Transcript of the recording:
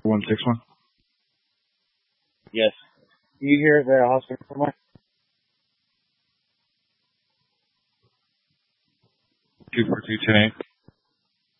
161. Yes. You here at the hospital somewhere? 24210.